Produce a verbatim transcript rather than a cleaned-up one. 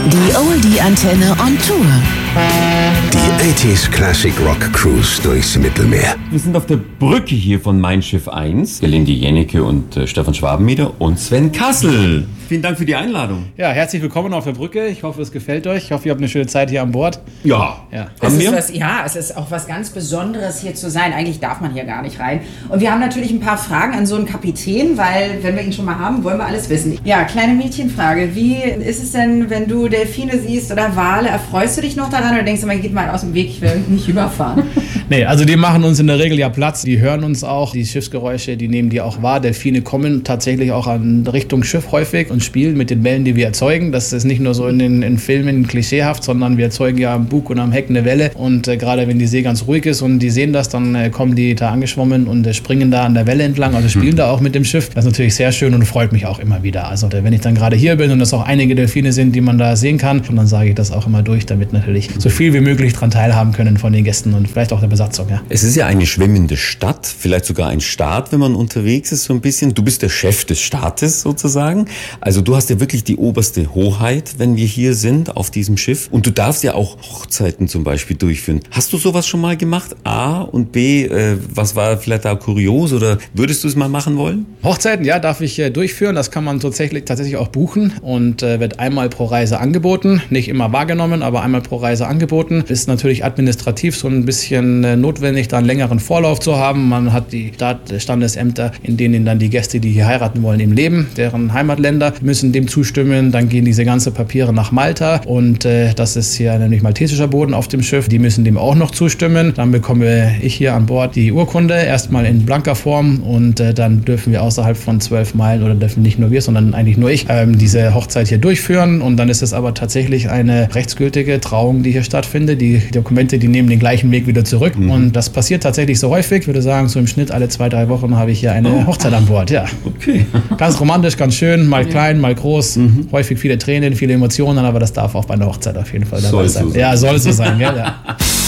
Die Oldie-Antenne on Tour. Die achtziger Classic Rock Cruise durchs Mittelmeer. Wir sind auf der Brücke hier von Mein Schiff eins. Gelinde Jennecke und äh, Stefan Schwabenmieder und Sven Kassel. Vielen Dank für die Einladung. Ja, herzlich willkommen auf der Brücke. Ich hoffe, es gefällt euch. Ich hoffe, ihr habt eine schöne Zeit hier an Bord. Ja. ja. Es ist was, ja, es ist auch was ganz Besonderes, hier zu sein. Eigentlich darf man hier gar nicht rein. Und wir haben natürlich ein paar Fragen an so einen Kapitän, weil, wenn wir ihn schon mal haben, wollen wir alles wissen. Ja, kleine Mädchenfrage. Wie ist es denn, wenn du Delfine siehst oder Wale? Erfreust du dich noch daran oder denkst du mal, geht mal aus dem Weg, ich will nicht überfahren? Nee, also die machen uns in der Regel ja Platz. Die hören uns auch. Die Schiffsgeräusche, die nehmen die auch wahr. Delfine kommen tatsächlich auch an Richtung Schiff häufig und spielen mit den Wellen, die wir erzeugen. Das ist nicht nur so in den in Filmen klischeehaft, sondern wir erzeugen ja am Bug und am Heck eine Welle. Und äh, gerade wenn die See ganz ruhig ist und die sehen das, dann äh, kommen die da angeschwommen und äh, springen da an der Welle entlang. Also spielen mhm. da auch mit dem Schiff. Das ist natürlich sehr schön und freut mich auch immer wieder. Also äh, wenn ich dann gerade hier bin und es auch einige Delfine sind, die man da sehen kann, und dann sage ich das auch immer durch, damit natürlich so viel wie möglich daran teilhaben können von den Gästen und vielleicht auch der Besatzung. Ja. Es ist ja eine schwimmende Stadt, vielleicht sogar ein Staat, wenn man unterwegs ist so ein bisschen. Du bist der Chef des Staates sozusagen. Also du hast ja wirklich die oberste Hoheit, wenn wir hier sind auf diesem Schiff. Und du darfst ja auch Hochzeiten zum Beispiel durchführen. Hast du sowas schon mal gemacht? A und B, äh, was war vielleicht da kurios oder würdest du es mal machen wollen? Hochzeiten, ja, darf ich äh, durchführen. Das kann man tatsächlich, tatsächlich auch buchen und äh, wird einmal pro Reise angeboten. Nicht immer wahrgenommen, aber einmal pro Reise angeboten. Ist natürlich administrativ so ein bisschen äh, notwendig, da einen längeren Vorlauf zu haben. Man hat die Standesämter, in denen dann die Gäste, die hier heiraten wollen, im Leben, deren Heimatländer, müssen dem zustimmen. Dann gehen diese ganzen Papiere nach Malta und äh, das ist hier nämlich maltesischer Boden auf dem Schiff. Die müssen dem auch noch zustimmen. Dann bekomme ich hier an Bord die Urkunde, erstmal in blanker Form und äh, dann dürfen wir außerhalb von zwölf Meilen oder dürfen nicht nur wir, sondern eigentlich nur ich, ähm, diese Hochzeit hier durchführen und dann ist es aber tatsächlich eine rechtsgültige Trauung, die hier stattfindet. Die Dokumente, die nehmen den gleichen Weg wieder zurück mhm. und das passiert tatsächlich so häufig. Ich würde sagen, so im Schnitt alle zwei, drei Wochen habe ich hier eine oh. Hochzeit an Bord. Ja. Okay. Ganz romantisch, ganz schön, mal klein, mal groß, mhm. häufig viele Tränen, viele Emotionen, aber das darf auch bei einer Hochzeit auf jeden Fall dabei soll sein. So sein. Ja, soll so sein. Ja, ja.